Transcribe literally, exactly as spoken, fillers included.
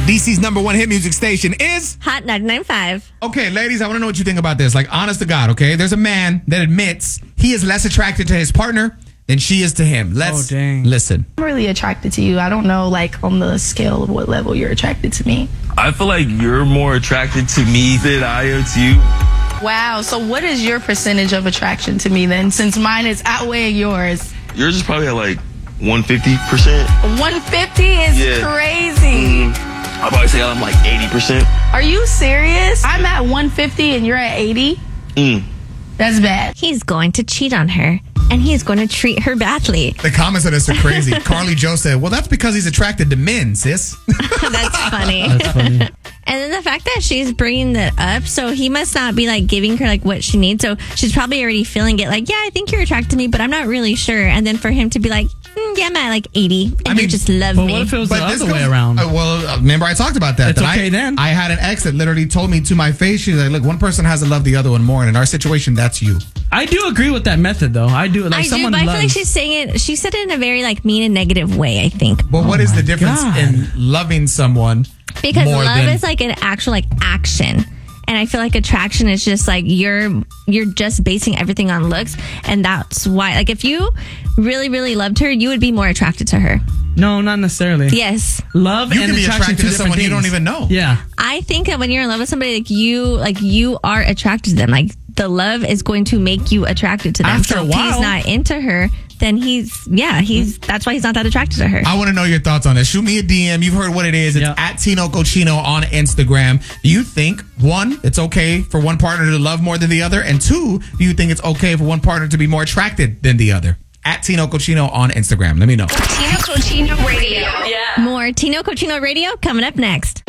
D C's number one hit music station is Hot ninety-nine point five. Okay, ladies, I want to know what you think about this. Like, honest to God, okay? There's a man that admits he is less attracted to his partner than she is to him. Let's oh, dang. listen. I'm really attracted to you. I don't know, like, on the scale of what level you're attracted to me. I feel like you're more attracted to me than I am to you. Wow. So what is your percentage of attraction to me then, since mine is outweighing yours? Yours is probably at like one hundred fifty percent. one hundred fifty is Yeah. crazy. Mm-hmm. I'd probably say I'm like eighty percent. Are you serious? I'm at one hundred fifty and you're at eighty? Mm. That's bad. He's going to cheat on her, and he's going to treat her badly. The comments on this are crazy. Carly Joe said, well, that's because he's attracted to men, sis. That's funny. That's funny. And then the fact that she's bringing that up, so he must not be like giving her like what she needs. So she's probably already feeling it like, yeah, I think you're attracted to me, but I'm not really sure. And then for him to be like, mm, yeah, I'm at like eighty, and I mean, you just love But me. what if it was the this other way goes- around? uh, well, uh, remember I talked about that. It's that okay I, then. I had an ex that literally told me to my face, she's like, look, one person has to love the other one more. And in our situation, that's you. I do agree with that method, though. I do. Like I do, someone but I loves. feel like she's saying it. She said it in a very like mean and negative way, I think. But what Oh is the my difference God. in loving someone Because more love than... is like an actual like action. And I feel like attraction is just like you're you're just basing everything on looks, and that's why like if you really really loved her, you would be more attracted to her. No, not necessarily. Yes. Love You and can be attraction attracted to two someone different you don't things. even know. Yeah. I think that when you're in love with somebody, like you like you are attracted to them. Like the love is going to make you attracted to them. After so a if he's while. not into her, then he's yeah, he's that's why he's not that attracted to her. I want to know your thoughts on this. Shoot me a D M. You've heard what it is. It's Yeah. at Tino Cochino on Instagram. Do you think, one, it's okay for one partner to love more than the other? And two, do you think it's okay for one partner to be more attracted than the other? At Tino Cochino on Instagram. Let me know. Tino Cochino Radio. More Tino Cochino Radio coming up next.